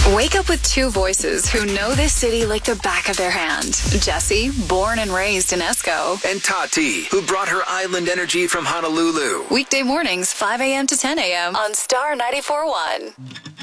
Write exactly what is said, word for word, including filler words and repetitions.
Wake up with two voices who know this city like the back of their hand. Jesse, born and raised in Esco. And Tati, who brought her island energy from Honolulu. Weekday mornings, five a.m. to ten a.m. on Star ninety-four point one.